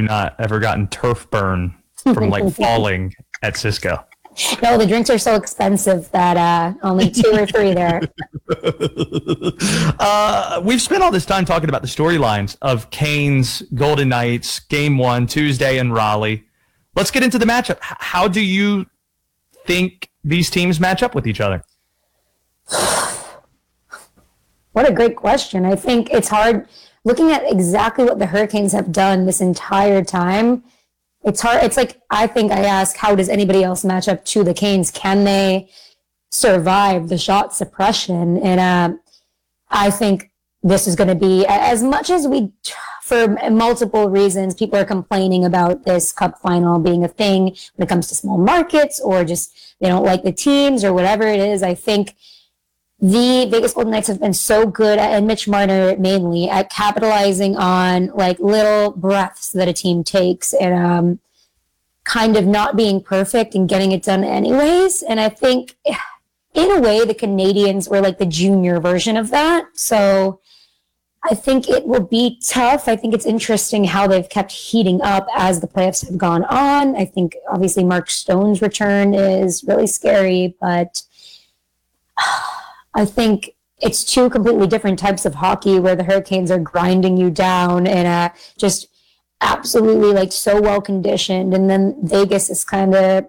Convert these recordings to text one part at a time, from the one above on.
not ever gotten turf burn from like falling at Cisco. No, the drinks are so expensive that only 2 or 3 there. We've spent all this time talking about the storylines of Canes, Golden Knights, Game 1, Tuesday in Raleigh. Let's get into the matchup. How do you think these teams match up with each other? What a great question. I think it's hard looking at exactly what the Hurricanes have done this entire time. It's hard. It's like, I think I ask, how does anybody else match up to the Canes? Can they survive the shot suppression? And I think this is going to be, as much as for multiple reasons, people are complaining about this cup final being a thing when it comes to small markets, or just they don't like the teams or whatever it is. I think the Vegas Golden Knights have been so good and Mitch Marner mainly, at capitalizing on like little breaths that a team takes and kind of not being perfect and getting it done anyways. And I think in a way the Canadiens were like the junior version of that. So I think it will be tough. I think it's interesting how they've kept heating up as the playoffs have gone on. I think obviously Mark Stone's return is really scary, but I think it's 2 completely different types of hockey where the Hurricanes are grinding you down and just absolutely like so well conditioned. And then Vegas is kind of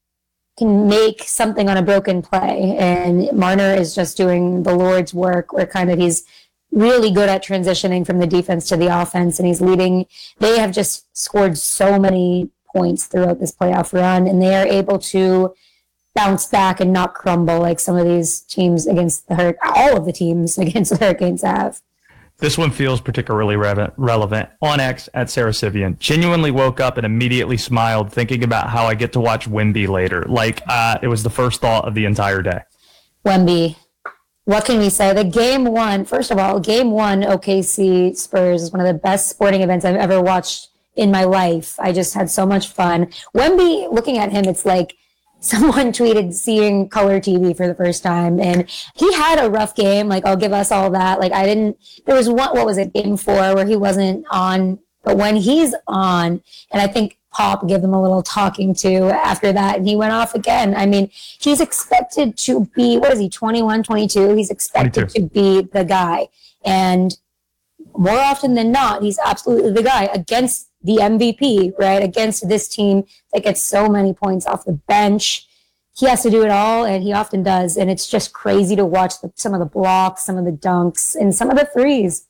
can make something on a broken play. And Marner is just doing the Lord's work where kind of he's really good at transitioning from the defense to the offense. And he's leading. They have just scored so many points throughout this playoff run, and they are able to bounce back and not crumble like some of these teams against the all of the teams against the Hurricanes have. This one feels particularly relevant. On X at Sarah Sivian, genuinely woke up and immediately smiled thinking about how I get to watch Wemby later. Like it was the first thought of the entire day. Wemby. What can we say? The Game 1, first of all, Game 1 OKC Spurs is one of the best sporting events I've ever watched in my life. I just had so much fun. Wemby, looking at him, it's like someone tweeted seeing color TV for the first time, and he had a rough game. Like, I'll give us all that. Like, there was one, what was it, Game 4, where he wasn't on, but when he's on, and I think Pop gave him a little talking to after that, and he went off again. I mean, he's expected to be, 21, 22? He's expected 22 to be the guy. And more often than not, he's absolutely the guy against the MVP, right? Against this team that gets so many points off the bench. He has to do it all, and he often does. And it's just crazy to watch some of the blocks, some of the dunks, and some of the threes.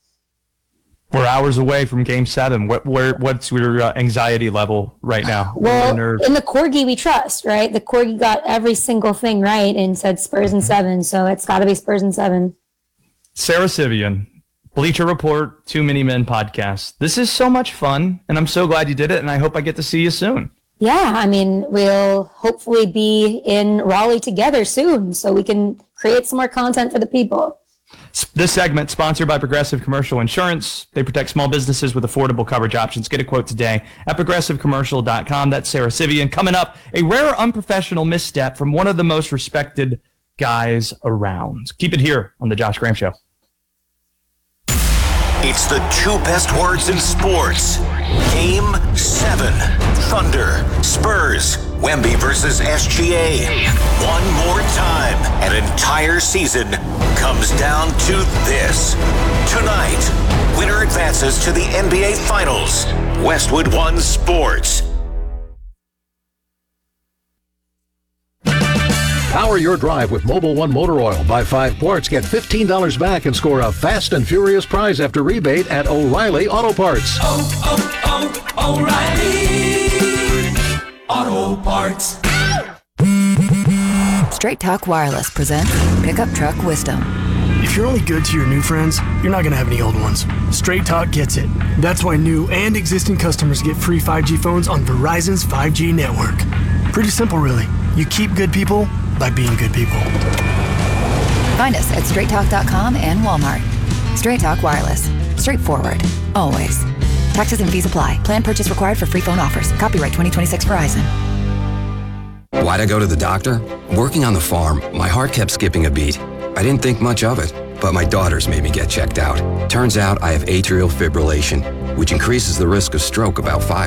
We're hours away from Game 7. What's your anxiety level right now? Well, in the Corgi we trust, right? The Corgi got every single thing right and said Spurs in 7, so it's got to be Spurs in 7. Sarah Sivian, Bleacher Report, Too Many Men podcast. This is so much fun, and I'm so glad you did it, and I hope I get to see you soon. Yeah, I mean, we'll hopefully be in Raleigh together soon so we can create some more content for the people. This segment sponsored by Progressive Commercial Insurance. They protect small businesses with affordable coverage options. Get a quote today at progressivecommercial.com. That's Sarah Sivian. Coming up, a rare unprofessional misstep from one of the most respected guys around. Keep it here on The Josh Graham Show. It's the 2 best words in sports. Game 7. Thunder, Spurs, Wemby versus SGA. One more time, an entire season comes down to this. Tonight, winner advances to the NBA Finals. Westwood One Sports. Power your drive with Mobil 1 Motor Oil. Buy 5 quarts, get $15 back, and score a fast and furious prize after rebate at O'Reilly Auto Parts. O'Reilly Auto Parts. Straight Talk Wireless presents Pickup Truck Wisdom. If you're only good to your new friends, you're not going to have any old ones. Straight Talk gets it. That's why new and existing customers get free 5G phones on Verizon's 5G network. Pretty simple, really. You keep good people by being good people. Find us at straighttalk.com and Walmart. Straight Talk Wireless. Straightforward. Always. Taxes and fees apply. Plan purchase required for free phone offers. Copyright 2026 Verizon. Why'd I go to the doctor? Working on the farm, my heart kept skipping a beat. I didn't think much of it, but my daughters made me get checked out. Turns out I have atrial fibrillation, which increases the risk of stroke about 5